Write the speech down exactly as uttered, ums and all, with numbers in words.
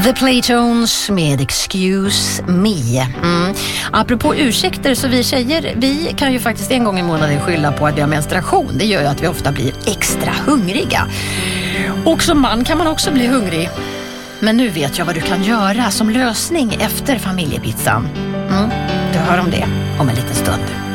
The Playtones med Excuse Me. Mm. Apropå ursäkter, så vi tjejer, vi kan ju faktiskt en gång i månaden skylla på att vi har menstruation. Det gör ju att vi ofta blir extra hungriga. Och som man kan man också bli hungrig. Men nu vet jag vad du kan göra som lösning efter familjepizzan. Mm. Du hör om det om en liten stund.